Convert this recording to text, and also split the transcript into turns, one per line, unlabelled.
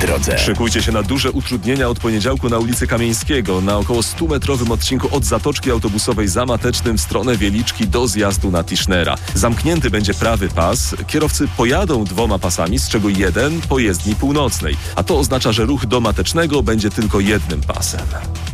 drodze.
Szykujcie się na duże utrudnienia od poniedziałku na ulicy Kamieńskiego, na około 100-metrowym odcinku od zatoczki autobusowej za Matecznym w stronę Wieliczki do zjazdu na Tischnera. Zamknięty będzie prawy pas. Kierowcy pojadą 2 pasami, z czego jeden po jezdni północnej. A to oznacza, że ruch do Matecznego będzie tylko jednym pasem.